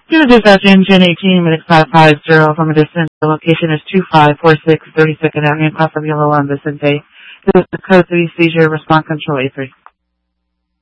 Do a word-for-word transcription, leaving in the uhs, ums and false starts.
To the dispatch engine eighteen minutes five five zero from a distance. The location is two five four six thirty-second Avenue, Casa Viola, Vicente. This is the code three seizure response control A three.